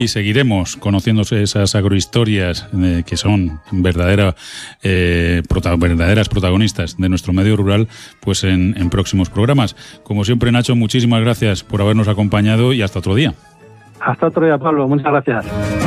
Y seguiremos conociéndose esas agrohistorias que son verdaderas protagonistas de nuestro medio rural, pues en próximos programas. Como siempre, Nacho, muchísimas gracias por habernos acompañado y hasta otro día. Hasta otro día, Pablo. Muchas gracias.